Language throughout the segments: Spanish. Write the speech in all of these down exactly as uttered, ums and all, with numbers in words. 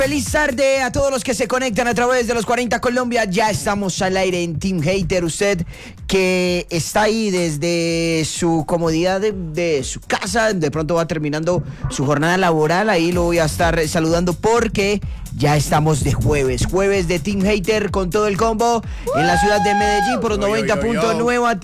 Feliz tarde a todos los que se conectan a través de los cuarenta Colombia. Ya estamos al aire en Team Hater. Usted que está ahí desde su comodidad de, de su casa, de pronto va terminando su jornada laboral. Ahí lo voy a estar saludando porque ya estamos de jueves. Jueves de Team Hater con todo el combo en la ciudad de Medellín por los noventa punto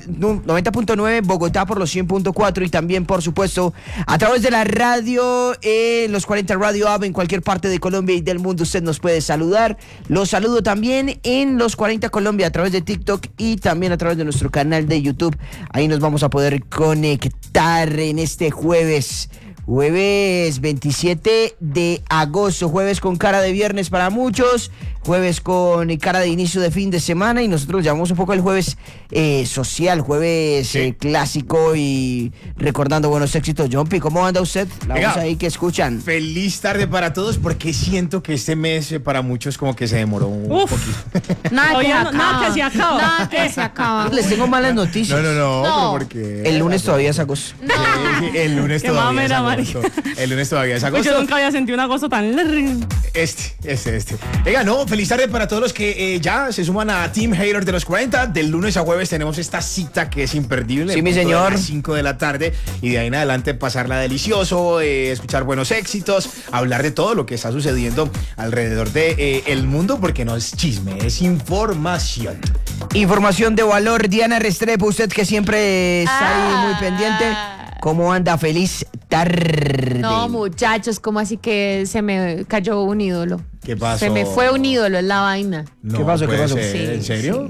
nueve, Bogotá por los cien punto cuatro y también, por supuesto, a través de la radio, en los cuarenta Radio App en cualquier parte de Colombia y del mundo. Usted nos puede saludar. Los saludo también en los cuarenta Colombia a través de TikTok y también a través de nuestro canal de YouTube. Ahí nos vamos a poder conectar en este jueves. Jueves veintisiete de agosto, jueves con cara de viernes para muchos, jueves con cara de inicio de fin de semana, y nosotros llamamos un poco el jueves eh, social, jueves sí. eh, clásico y recordando buenos éxitos. Jumpy, ¿cómo anda usted? La Venga, voz ahí que escuchan. Feliz tarde para todos, porque siento que este mes eh, para muchos como que se demoró un Uf. poquito. Nada que, no, nada que se acaba. Nada que se acaba. Les tengo malas noticias. No, no, no, No. pero porque... El lunes todavía es agosto. Sí, el lunes Qué todavía es mamera, agosto. El lunes todavía es Uy, agosto. yo nunca había sentido un agosto tan largo. Este, este, este. Venga, no, feliz tarde para todos los que eh, ya se suman a Team Hater de los cuarenta. Del lunes a jueves tenemos esta cita que es imperdible. Sí, mi punto señor. A las cinco de la tarde. Y de ahí en adelante pasarla delicioso, eh, escuchar buenos éxitos, hablar de todo lo que está sucediendo alrededor de eh, el mundo, porque no es chisme, es información. Información de valor. Diana Restrepo, usted que siempre está Ah. ahí muy pendiente. ¿Cómo anda? Feliz tarde. No, muchachos, ¿cómo así que se me cayó un ídolo? ¿Qué pasó? Se me fue un ídolo, es la vaina. No ¿Qué pasó? ¿Qué puede pasó? ser. Sí, ¿En serio? sí.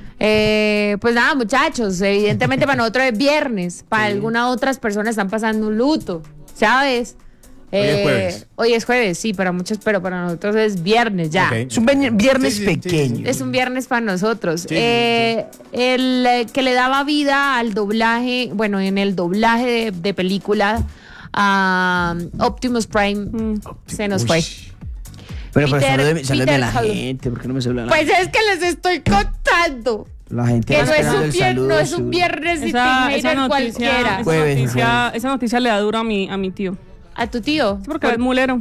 Eh, pues nada, muchachos, evidentemente para nosotros es viernes, para algunas otras personas están pasando un luto, ¿sabes? Hoy es Eh, jueves. Hoy es jueves, sí, para muchos, pero para nosotros es viernes ya. Ok. Es un ve- viernes Sí, sí, sí, pequeño. sí, sí. Es un viernes para nosotros. Sí, sí, Eh, el eh, que le daba vida al doblaje, bueno, en el doblaje de, de película a Optimus Prime se nos Uy. fue. Pero, pero Peter- salúdeme, salúdeme a Peter la Cullen. gente, ¿por qué no me saludan? Pues es que les estoy contando La gente que va no es esperando un, el vier- saludo no es un suyo. viernes y Esa, Team esa Hater noticia, cualquiera. esa, Jueves, noticia jueves. esa noticia le da duro a mi, a mi tío. A tu tío. Sí, porque es mulero.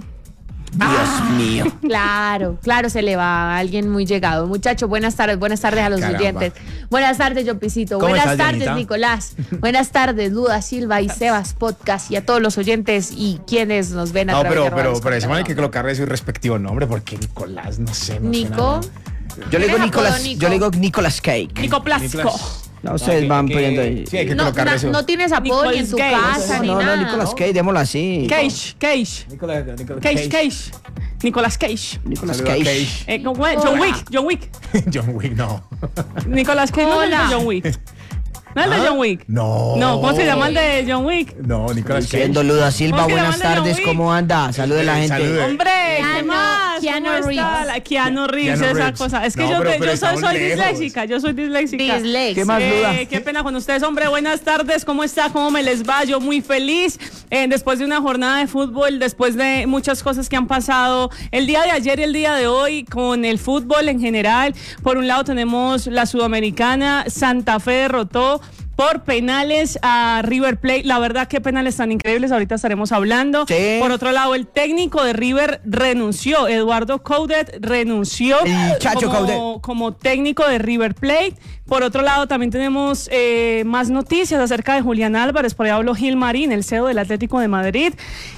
Dios mío. Claro, claro, se le va a alguien muy llegado. Muchachos, buenas tardes, buenas tardes a los Caramba. oyentes. Buenas tardes, Jopicito. ¿Cómo Buenas estás, tardes, Janita? Nicolás. Buenas tardes, Luda Silva y Sebas Podcast, y a todos los oyentes y quienes nos ven a No, través pero, de pero, Radio pero ese man hay que Escuela. colocarle su respectivo nombre, porque Nicolás, no sé. No Nico. suena- Yo le digo ¿Tienes Nicolás, apodo, Nico? yo le digo Nicolás Cake. Nico Plástico. Nicolás. No, ustedes Ok, van ok. poniendo ahí. Sí, hay que No, colocarle na- su... no tienes apodo ni en Nicolas tu Cage. casa No, ni no, nada. no, Nicolás Cage, démoslo así. Cage, Cage. Nicolás, Nicolás Cage, Cage. Nicolas Cage. Nicolás Saluda a Cage. Eh, ¿cómo es? John Wick, John Wick. John Wick, no. Nicolas Cage no es el Hola. de John Wick. ¿No es el de ¿Ah? John Wick? No. No, ¿cómo se llama el de John Wick? No, Nicolás Cage. Siendo Luda Silva, ¿Cómo que buenas llaman a John tardes, Wick? ¿cómo anda? Salude a la Eh, gente. salude. Hombre, ¿qué Keanu- más? Keanu ¿Cómo está? Reeves. La- Keanu Reeves, Keanu esa Reeves. cosa. Es que No, yo, pero- te- pero yo soy, estamos soy lejos. disléxica, yo soy disléxica. Dislexia. ¿Qué más, Luda? Eh, qué pena con ustedes, hombre. Buenas tardes, ¿cómo está? ¿Cómo me les va? Yo muy feliz. Eh, después de una jornada de fútbol, después de muchas cosas que han pasado el día de ayer y el día de hoy con el fútbol en general. Por un lado tenemos la Sudamericana, Santa Fe derrotó por penales a River Plate. La verdad, qué penales tan increíbles, ahorita estaremos hablando. Sí. Por otro lado, el técnico de River renunció, Eduardo Coudet renunció El Chacho como, Coudet. como técnico de River Plate. Por otro lado, también tenemos eh, más noticias acerca de Julián Álvarez. Por ahí habló Gil Marín, el C E O del Atlético de Madrid.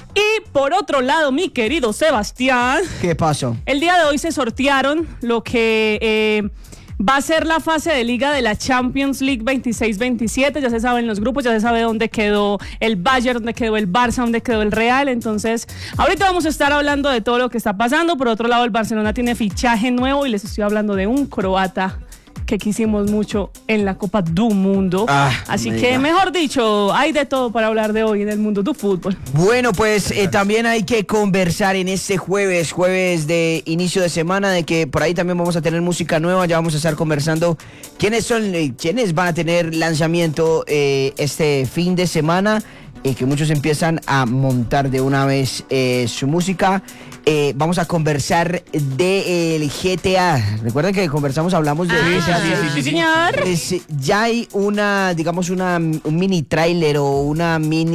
Y por otro lado, mi querido Sebastián, ¿Qué pasó? el día de hoy se sortearon lo que eh, va a ser la fase de liga de la Champions League veintiséis veintisiete. Ya se saben los grupos, ya se sabe dónde quedó el Bayern, dónde quedó el Barça, dónde quedó el Real. Entonces, ahorita vamos a estar hablando de todo lo que está pasando. Por otro lado, el Barcelona tiene fichaje nuevo y les estoy hablando de un croata que quisimos mucho en la Copa do Mundo. Ah, Así me que, diga. mejor dicho, hay de todo para hablar de hoy en el mundo del fútbol. Bueno, pues eh, también hay que conversar en este jueves, jueves de inicio de semana, de que por ahí también vamos a tener música nueva. Ya vamos a estar conversando quiénes son, eh, quiénes van a tener lanzamiento eh, este fin de semana. eh, que muchos empiezan a montar de una vez eh, su música. Eh, vamos a conversar del G T A. Recuerden que conversamos, hablamos de Ah, G T A. sí, sí, sí, sí, señor. Pues, ya hay una, digamos, una, un mini tráiler o una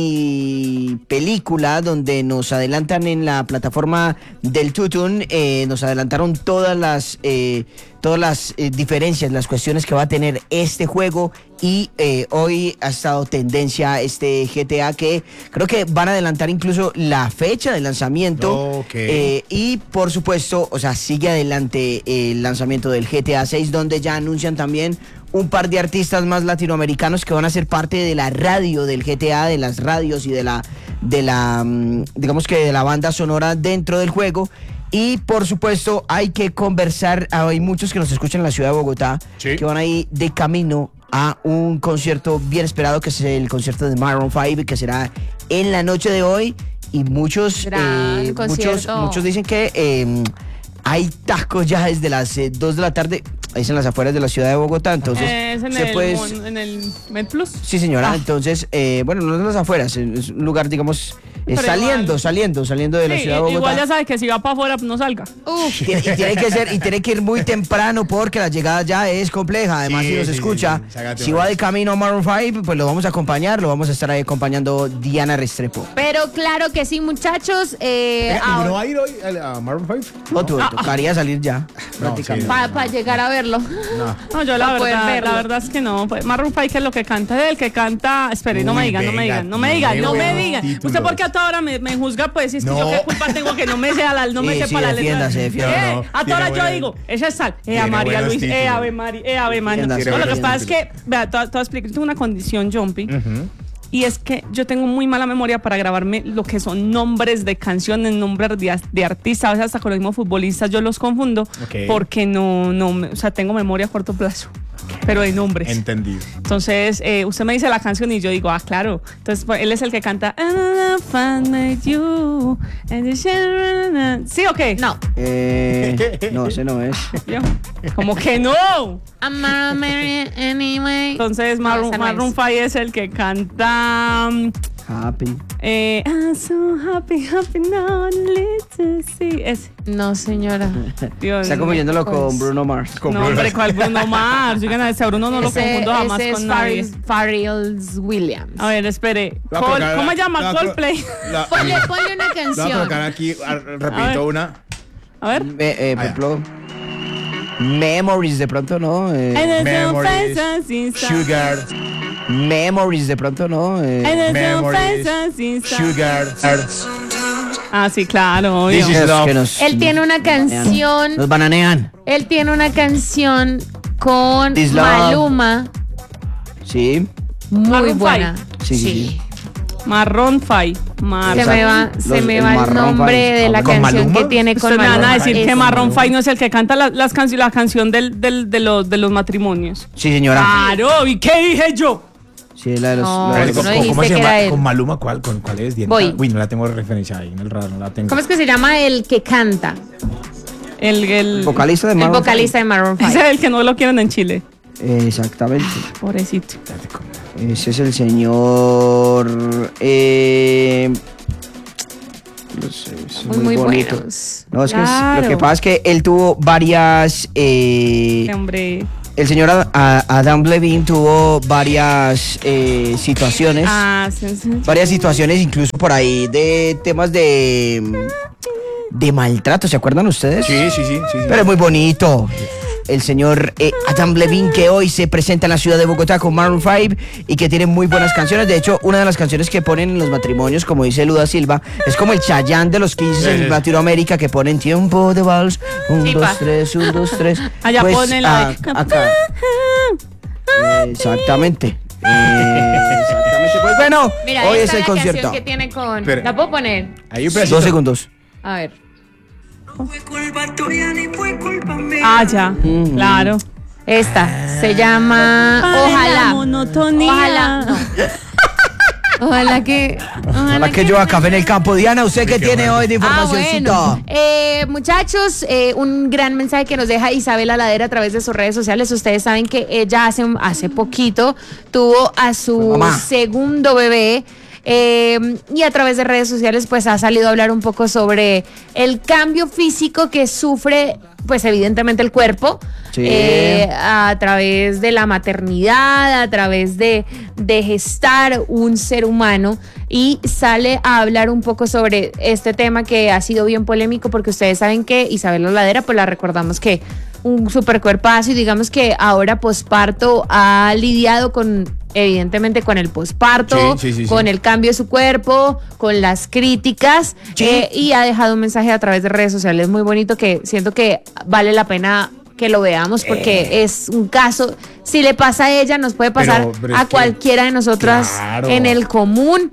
mini película donde nos adelantan en la plataforma del Tutun, eh, nos adelantaron todas las, eh, todas las eh, diferencias, las cuestiones que va a tener este juego. Y eh, hoy ha estado tendencia este G T A, que creo que van a adelantar incluso la fecha de lanzamiento. Ok. Eh, y por supuesto, o sea, sigue adelante el lanzamiento del G T A seis, donde ya anuncian también un par de artistas más latinoamericanos que van a ser parte de la radio del G T A, de las radios y de la, de la, mm, digamos que de la banda sonora dentro del juego. Y por supuesto hay que conversar, hay muchos que nos escuchan en la ciudad de Bogotá, Sí. que van ahí de camino a un concierto bien esperado, que es el concierto de Maroon cinco, que será en la noche de hoy. Y muchos, Gran eh, muchos, concierto. muchos dicen que eh, hay tacos ya desde las eh, dos de la tarde, es en las afueras de la ciudad de Bogotá, entonces Es en se el, puede- mon- en el Med Plus. Sí, señora. Ah. Entonces, eh, bueno, no es las afueras, es un lugar, digamos, eh, Pero saliendo, igual. saliendo, saliendo de la Sí, ciudad de Bogotá. igual ya sabes que si va para afuera, pues no salga. Uf, Tiene- y tiene que ser y tiene que ir muy temprano porque la llegada ya es compleja. Además, Sí, si nos sí, escucha, sí, sí. Sácate si una va vez. de camino a Maroon cinco, pues lo vamos a acompañar, lo vamos a estar ahí acompañando Diana Restrepo. pero claro que sí, muchachos. Eh, Venga, ahora- ¿ninguno va a ir hoy a, a Maroon cinco? No, tu- tocaría salir ya, prácticamente. sí, Para llegar a verlo. No. No, yo la Pa' poder verdad, verlo. la verdad es que no. Pues, Maroon cinco es lo que canta de él, que canta. Espere, no me Uy, digan, no me venga, digan, no me digan, no me nuevo digan. título. Usted porque a toda hora me, me juzga, pues, si es que No. yo qué culpa tengo que no me sea la, no me Sí, sepa sí, la letra. defiéndase, defiéndase. Eh, No, no, a toda tiene hora yo buena- digo, esa es sal, eh, tiene a María buenos Luis, eh, títulos. Ave María, eh, Ave María. Defiéndase, No, lo que buenos pasa es que, vea, te voy a- te voy a explicar, yo tengo una condición, Jumpy. Y es que yo tengo muy mala memoria para grabarme lo que son nombres de canciones, nombres de, as- de artistas, a veces hasta con los mismos futbolistas yo los confundo, Ok. porque no, no, me- o sea, tengo memoria a corto plazo, pero de nombres. Entendido. Entonces, eh, usted me dice la canción y yo digo, ah, claro. Entonces, pues, él es el que canta. "I found you, and you should-" ¿Sí o qué? No. Eh, no, ese no es. Yo, como que no. I'm a Mary anyway. Entonces, No, Maroon, esa no Maroon es. cinco es el que canta. mm, Happy. Eh, I'm so happy, happy now, little see. Ese. No, señora. Dios Está mío. confundiéndolo pues. con Bruno Mars. No, hombre, ¿cuál Bruno Mars? Yo a ese Bruno no lo Ese- confundo jamás ese con es nadie. Pharrell- Pharrell Williams. A ver, espere. La voy a Col- colocar- ¿Cómo se llama? la voy a colo- Coldplay. la- Ponle, ponle una la voy a canción. colocar aquí, a- A ver. repito una. A ver. Eh, eh, por Ah, ya. ejemplo, Memories de pronto, ¿no? Eh, Memories, Sugar, Memories de pronto, ¿no? Eh, Memories, Sugar, Ah, sí, claro, obvio. This is que nos- love. que nos- Él tiene una canción. Nos bananean. Él tiene una canción con This Love. Maluma. Sí. Muy Maroon buena. Sí, sí, sí. Marrón Five. Mar- Se me va, se Los- me el va el Marrón nombre Five. de la ¿Con canción Maluma? que tiene con Ustedes me van a Maluma. decir Es- que Marrón Five no es el que canta la, las canci- la canción del, del- de, los, de los matrimonios. Sí, señora. Claro, ¿y qué dije yo? Sí, es la de los. No, la de tú los- no ¿Cómo, cómo dijiste se que llama? era él. ¿Con Maluma cuál? ¿Con cuál es? Diana? Voy. Uy, no la tengo referencia ahí en el radar, no la tengo. ¿Cómo es que se llama el que canta? El, el, vocalista de El Maroon vocalista de Maroon ese es cinco. el que no lo quieren en Chile. five. Exactamente. Pobrecito. Ese es el señor. Eh, no sé, es Muy, muy, muy bonito. buenos. No, es que es- Claro. lo que pasa es que él tuvo varias. eh, Este hombre. el señor A- A- Adam Levine tuvo varias eh, situaciones. Ah, sí, sí. Varias situaciones, incluso por ahí, de temas de. de maltrato, ¿se acuerdan ustedes? Sí, sí, sí, sí. sí. Pero es muy bonito. El señor eh, Adam Levine, que hoy se presenta en la ciudad de Bogotá con Maroon cinco y que tiene muy buenas canciones. De hecho, una de las canciones que ponen en los matrimonios, como dice Luda Silva, es como el Chayanne de los quince Sí, en sí. Latinoamérica, que ponen tiempo de vals, un, Sí, dos, pa. tres, un, dos, tres. Allá Pues, ponen la de- a- acá. Eh, exactamente. Eh, exactamente. Pues bueno, Mira, hoy esta es el la concierto. canción que tiene con. Espera. ¿La puedo poner? Ahí un pedacito. Dos segundos. A ver. Fue culpa tuya ni fue culpa mía. Ah, ya. Mm. Claro. Esta se llama Para la Ojalá. monotonía. Ojalá. No. Ojalá que. Ojalá que yo a café en el campo. Diana, ¿usted qué qué tiene bueno. hoy de Ah, informacióncita? bueno. Eh, muchachos, eh, un gran mensaje que nos deja Isabela Ladera a través de sus redes sociales. Ustedes saben que ella hace, hace poquito tuvo a su Mamá. segundo bebé. Eh, y a través de redes sociales pues ha salido a hablar un poco sobre el cambio físico que sufre pues evidentemente el cuerpo, Sí. eh, a través de la maternidad, a través de, de gestar un ser humano, y sale a hablar un poco sobre este tema que ha sido bien polémico, porque ustedes saben que Isabel Ladera, pues la recordamos que un super cuerpazo, y digamos que ahora posparto ha lidiado con, evidentemente con el posparto, Sí, sí, sí, con sí. el cambio de su cuerpo, con las críticas, Sí. eh, y ha dejado un mensaje a través de redes sociales muy bonito que siento que vale la pena que lo veamos, porque Eh. es un caso, si le pasa a ella, nos puede pasar Pero- pero es a que- cualquiera de nosotras Claro. en el común.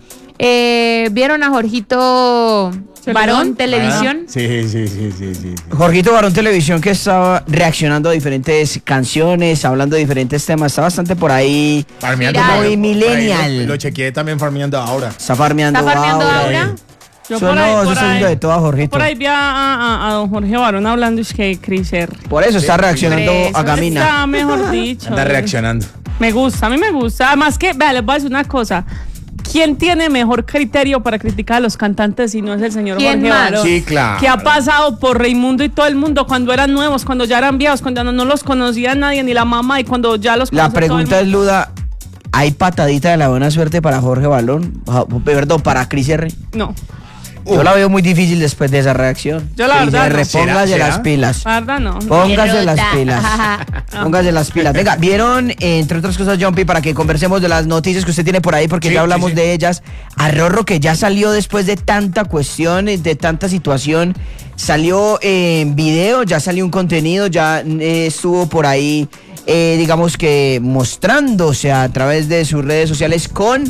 Eh, ¿Vieron a Jorgito ¿Celedón? Varón Televisión? Ah, sí, sí, sí, sí, sí. Jorgito Barón Televisión, que estaba reaccionando a diferentes canciones, hablando de diferentes temas, está bastante por ahí, Farmeando Viral. por- Muy por ahí millennial. Lo, lo chequeé también farmeando ahora. está farmeando. ¿Está farmeando Aura. ahora? Yo Eso por ahí, no, eso por está haciendo ahí- de todo a Jorgito. Por ahí vi a, a- a don Jorge Barón hablando, y es que Criser Por eso está reaccionando Por a eso Camina. está, mejor dicho. Anda reaccionando. Me gusta, a mí me gusta. Además que, vea, les voy a decir una cosa. ¿Quién tiene mejor criterio para criticar a los cantantes si no es el señor ¿Quién Jorge más? Barón? Sí, claro. Que ha pasado por Raimundo y todo el mundo cuando eran nuevos, cuando ya eran viejos, cuando no, no los conocía nadie, ni la mamá, y cuando ya los La conoce todo el pregunta es, mundo. Luda, ¿hay patadita de la buena suerte para Jorge Balón? Ah, Perdón, para Cris R. No, Yo la veo muy difícil después de esa reacción. Yo la Cris verdad R, no. ¿Será? póngase ¿Será? las pilas. la verdad no. Póngase las Pelota. pilas. Póngase las pilas. Venga, vieron, eh, entre otras cosas, Jumpy, para que conversemos de las noticias que usted tiene por ahí, porque Sí, ya hablamos sí, sí. de ellas. A Rorro, que ya salió después de tanta cuestión, eh, de tanta situación, salió eh, en video, ya salió un contenido, ya eh, estuvo por ahí, eh, digamos que mostrándose a través de sus redes sociales con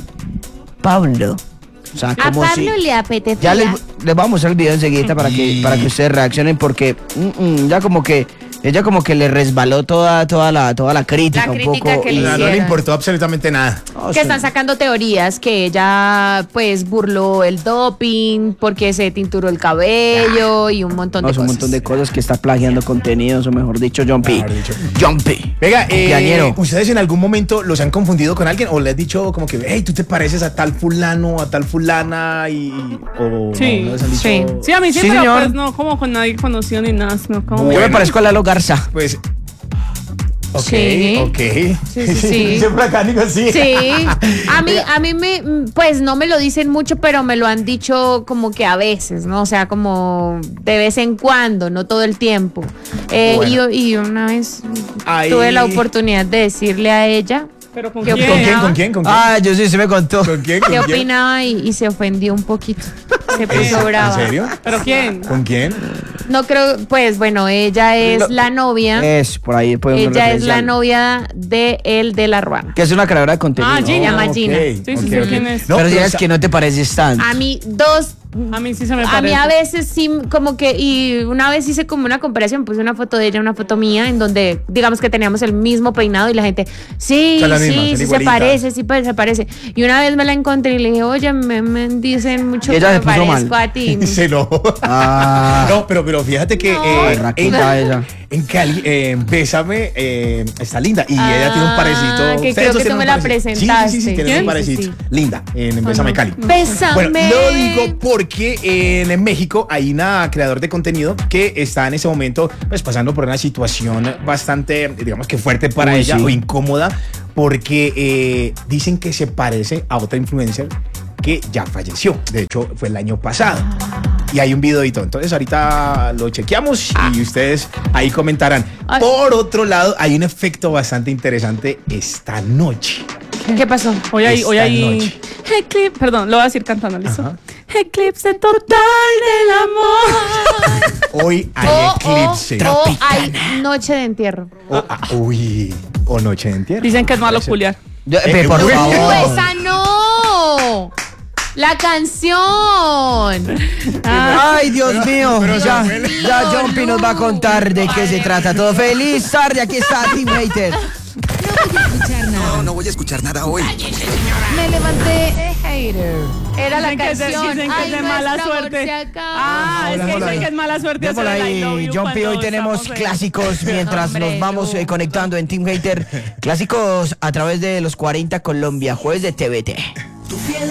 Pablo. O sea, A como si... Pablo le apetecía. Ya les, les vamos a mostrar el video enseguida para que, para que ustedes reaccionen, porque mm, mm, ya como que ella como que le resbaló toda, toda la, toda la crítica La un crítica poco. que O le sea, no hicieron. le importó absolutamente nada. No, Que sí. están sacando teorías que ella pues burló el doping porque se tinturó el cabello y un montón No, de es un cosas. montón de cosas que está plagiando contenidos, o mejor dicho, Jumpy. Mejor dicho. Jumpy. Venga, eh, Cumpleañero. ¿ustedes en algún momento los han confundido con alguien? ¿O les han dicho como que, hey, tú te pareces a tal fulano, a tal fulana? Y, o Sí, no, no les han dicho, sí. Sí, a mí sí, Sí, pero señor. pues no como con nadie conocido ni nada, sino como... Yo me Bueno. parezco a Lalo Garza. Pues, ok, Sí. ok. Sí, sí, sí. Dice por acá, digo, sí. Sí, a mí, a mí me, pues no me lo dicen mucho, pero me lo han dicho como que a veces, ¿no? O sea, como de vez en cuando, no todo el tiempo. Eh, Bueno. y, y una vez Ahí- tuve la oportunidad de decirle a ella Pero ¿con ¿Qué quién? ¿Con quién? ah? ¿Con quién? ¿Con quién? Ah, yo sí, se me contó. ¿Con quién? ¿Con qué quién? opinaba y, y se ofendió un poquito. Se ¿En puso brava. serio? ¿Pero quién? ¿Con quién? No creo, pues bueno, ella es Lo- la novia. Es, por ahí podemos Ella es la referenciar. novia de él de la Ruana. Que es una creadora de contenido. Ah, Gina. llama ok, Gina. Sí, sí, ok, sé ok. quién es. No, pero pero ya es sa- que no te pareces tanto. A mí, dos. A mí sí se me A parece. mí a veces sí, como que, y una vez hice como una comparación, puse una foto de ella, una foto mía, en donde digamos que teníamos el mismo peinado y la gente, sí, Son las sí, mismas, son sí se igualitas. parece, sí pues, se parece. Y una vez me la encontré y le dije, oye, me, me dicen mucho Y que ella me se puso parezco mal. a ti. Se no. Ah. No, pero, pero fíjate que No. eh, Berraquita en, esa. en Cali, eh, Bésame, eh, está linda. Y ella tiene un Ah, parecito. que ustedes creo dos que tienen tú un me la parecito. Sí, sí, sí, sí, presentaste. tienen ¿Quién? un parecito. Sí, sí. Linda, en Bésame Cali. Bésame. Bueno, lo digo porque en México hay una creador de contenido que está en ese momento pues pasando por una situación bastante, digamos que fuerte para Uy, ella sí. o incómoda porque eh, dicen que se parece a otra influencer que ya falleció. De hecho, fue el año pasado. Y hay un videito. Entonces ahorita lo chequeamos y ustedes ahí comentarán. Ay. Por otro lado, hay un efecto bastante interesante esta noche. ¿Qué pasó? Hoy hay, hoy Esta hay noche. eclipse, perdón, lo voy a decir cantando, ¿listo? Ajá. Eclipse total del amor. Hoy hay O, eclipse. o, o hay noche de entierro. O- ah, uy, o noche de entierro. Dicen que es malo Puede ser. culiar. Yo- Eh, pe- por uy. favor. ¡Esa no! ¡La canción! Ay, Dios mío. pero ya, Samuel. ya Jumpy nos va a contar de qué se trata todo. Feliz tarde, aquí está Team Hater. No, no voy a escuchar nada hoy. Me levanté eh, hater. Era la Dicen que es de- canción. dicen que es Ay, de mala nuestro amor suerte. se acaba. Ah, es que Dejémoslo dicen ahí. que es mala suerte hacer Démoslo el I love ahí, you Jumpy. cuando Hoy tenemos estamos en- clásicos mientras Hombre, nos vamos no. eh, conectando en Team Hater. Clásicos a través de los cuarenta Colombia, jueves de T V T. Tu fiel